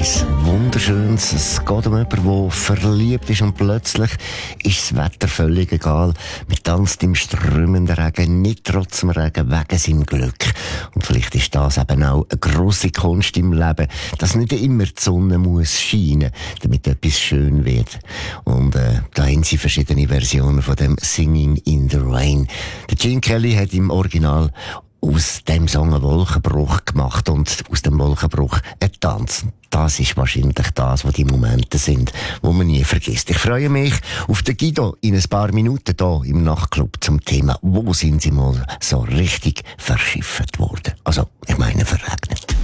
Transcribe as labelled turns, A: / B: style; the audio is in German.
A: etwas Wunderschönes. Es geht um jemanden, der verliebt ist und plötzlich ist das Wetter völlig egal. Man tanzt im strömenden Regen, nicht trotz dem Regen, wegen seinem Glück. Und vielleicht ist das eben auch eine grosse Kunst im Leben, dass nicht immer die Sonne muss scheinen, damit etwas schön wird. Und da haben sie verschiedene Versionen von dem Singing in the Rain. Der Gene Kelly hat im Original aus dem Song einen Wolkenbruch gemacht und aus dem Wolkenbruch ein Tanz. Das ist wahrscheinlich das, was die Momente sind, die man nie vergisst. Ich freue mich auf den Guido in ein paar Minuten hier im Nachtclub zum Thema, wo sind sie mal so richtig verschifft worden? Also, ich meine verregnet.